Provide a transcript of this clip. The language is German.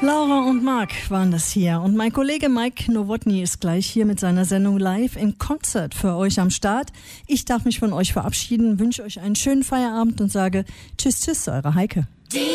Laura und Marc waren das hier und mein Kollege Mike Nowotny ist gleich hier mit seiner Sendung Live in Concert für euch am Start. Ich darf mich von euch verabschieden, wünsche euch einen schönen Feierabend und sage Tschüss, eure Heike.